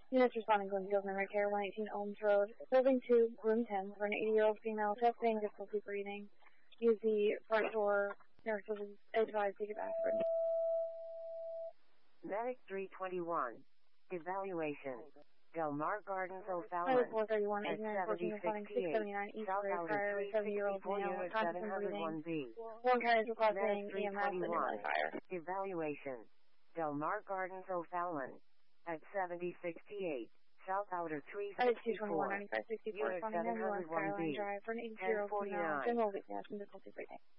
Units responding Glenfield Memory Care, 118 Elms Road, Building 2, Room 10, for an 80-year-old female chest-pain, difficulty breathing. Use the front door. Nurses advised to give aspirin. Medic 321. Evaluation. Del Mar Gardens, O'Fallon. Highway 431, at 14 responding 679 East South Road, Outer prior 70-year-old 364 male, Unit conscious and breathing. 701B. One carrier is requesting Medic EMS and 321. fire. Evaluation. Del Mar Gardens, O'Fallon. At 7068. South Outer 364. At 221, 9564, Unit responding 911 Skyline 701B. Drive, for an 82-year-old female, 1049. general weakness and difficulty breathing.